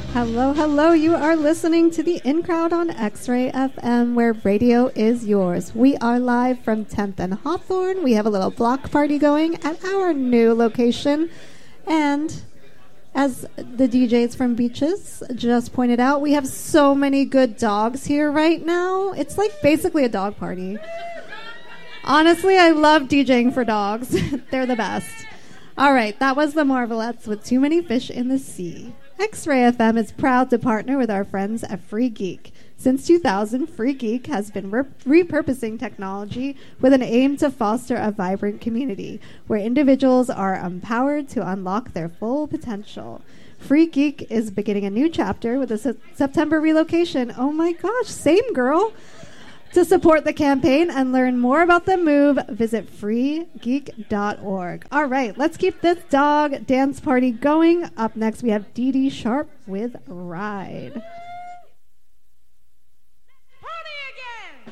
Hello, hello. You are listening to the In Crowd on X-Ray FM, where radio is yours. We are live from 10th and Hawthorne. We have a little block party going at our new location. And as the DJs from Beaches just pointed out, we have so many good dogs here right now. It's like basically a dog party. Honestly, I love DJing for dogs. They're the best. All right, that was the Marvelettes with Too Many Fish in the Sea. X-Ray FM is proud to partner with our friends at Free Geek. Since 2000, Free Geek has been repurposing technology with an aim to foster a vibrant community where individuals are empowered to unlock their full potential. Free Geek is beginning a new chapter with a September relocation. Oh my gosh, same girl. To support the campaign and learn more about the move, visit freegeek.org. All right, let's keep this dog dance party going. Up next, we have Dee Dee Sharp with Ride.